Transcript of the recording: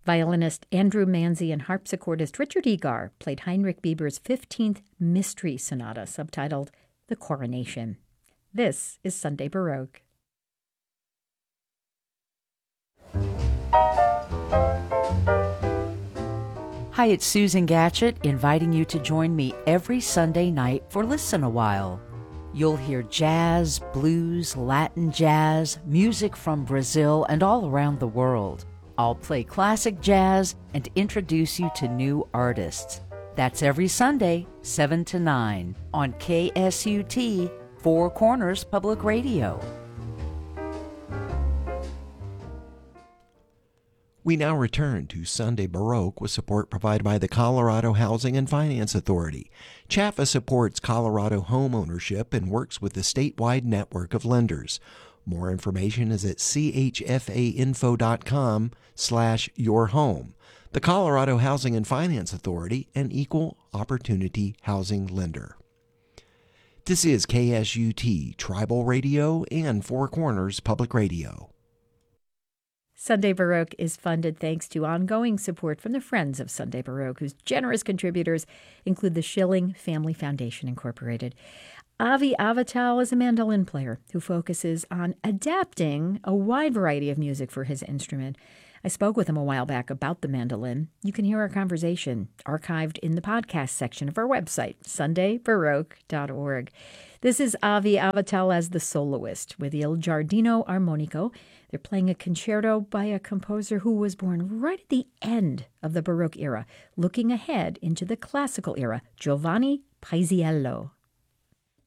Violinist Andrew Manzi and harpsichordist Richard Egar played Heinrich Bieber's 15th Mystery Sonata, subtitled The Coronation. This is Sunday Baroque. Hi, it's Susan Gatchett, inviting you to join me every Sunday night for Listen a While. You'll hear jazz, blues, Latin jazz, music from Brazil, and all around the world. I'll play classic jazz and introduce you to new artists. That's every Sunday, 7 to 9, on KSUT, Four Corners Public Radio. We now return to Sunday Baroque with support provided by the Colorado Housing and Finance Authority. CHFA supports Colorado home ownership and works with the statewide network of lenders. More information is at chfainfo.com/yourhome. The Colorado Housing and Finance Authority, an equal opportunity housing lender. This is KSUT Tribal Radio and Four Corners Public Radio. Sunday Baroque is funded thanks to ongoing support from the Friends of Sunday Baroque, whose generous contributors include the Schilling Family Foundation, Incorporated. Avi Avital is a mandolin player who focuses on adapting a wide variety of music for his instrument. I spoke with him a while back about the mandolin. You can hear our conversation archived in the podcast section of our website, sundaybaroque.org. This is Avi Avital as the soloist with Il Giardino Armonico. They're playing a concerto by a composer who was born right at the end of the Baroque era, looking ahead into the classical era, Giovanni Paisiello.